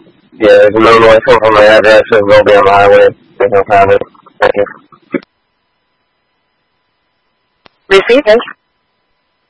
Yeah, there's no noise coming from my address, so we'll be on the highway. There's no problem. Thank you. Receiving.